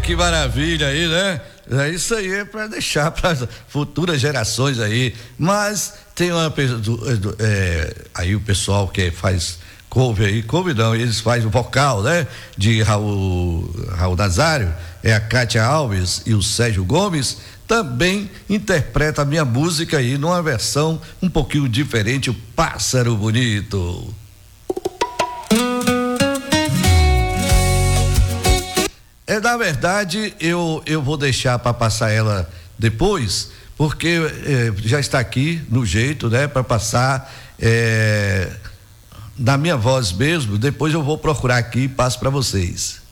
que maravilha aí, né? É isso aí, é para deixar para futuras gerações aí. Mas tem uma aí o pessoal que faz cover aí, cover não, eles fazem o vocal, né? De Raul Nazário, é a Kátia Alves e o Sérgio Gomes, também interpreta a minha música aí numa versão um pouquinho diferente, o Pássaro Bonito. Na verdade, eu vou deixar para passar ela depois, porque já está aqui no jeito, né? Para passar na minha voz mesmo. Depois eu vou procurar aqui e passo para vocês.